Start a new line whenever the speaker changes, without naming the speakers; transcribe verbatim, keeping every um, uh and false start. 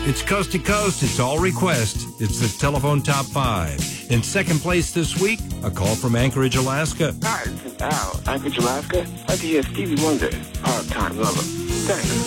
It's coast to coast. It's all request. It's the telephone top five. In second place this week, a call from Anchorage, Alaska.
Hi, this is Al, Anchorage, Alaska. I'd like to hear Stevie Wonder, Part-Time Lover. Thanks.